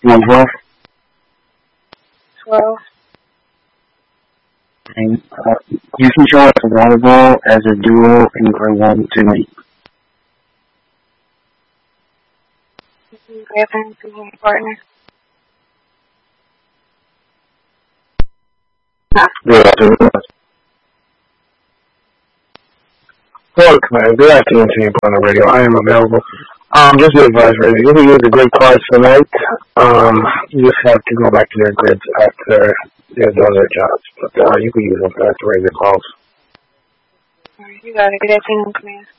112. 12. And, you can show us available as a duo in grade 1 to me. Grade 1 to my partner. Good afternoon. Hello, Command. Good afternoon to you on the radio. I am available. Just the advice, radio. You can use the grid cards tonight. You just have to go back to their grids after they're done their jobs. But you can use them after radio calls. Alright, you got it. Good afternoon, Command.